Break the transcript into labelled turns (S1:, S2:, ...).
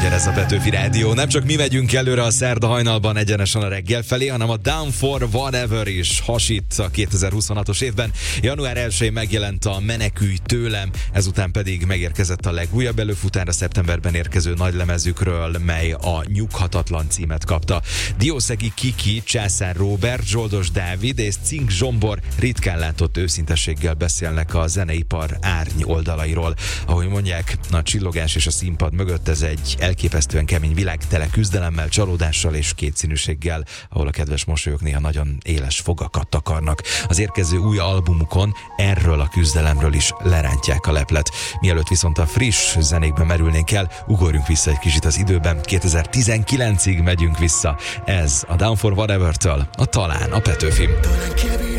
S1: reggel, ez a Petőfi Rádió. Nem csak mi megyünk előre a szerda hajnalban egyenesen a reggel felé, hanem a Down for Whatever is hasít a 2026-os évben. Január 1-én megjelent a Menekülj tőlem, ezután pedig megérkezett a legújabb előfutára szeptemberben érkező nagylemezükről, mely a Nyughatatlan címet kapta. Diószegi Kiki, Császár Róbert, Zsoldos Dávid és Cink Zsombor ritkán látott őszintességgel beszélnek a zeneipar árny oldalairól. Ahogy mondják, a csillogás és a színpad mögött ez egy elképesztően kemény világ, tele küzdelemmel, csalódással és kétszínűséggel, ahol a kedves mosolyok néha nagyon éles fogakat takarnak. Az érkező új albumukon erről a küzdelemről is lerántják a leplet. Mielőtt viszont a friss zenékbe merülnénk el, ugorjunk vissza egy kicsit az időben. 2019-ig megyünk vissza. Ez a Down for Whatever-től a Talán a Petőfi.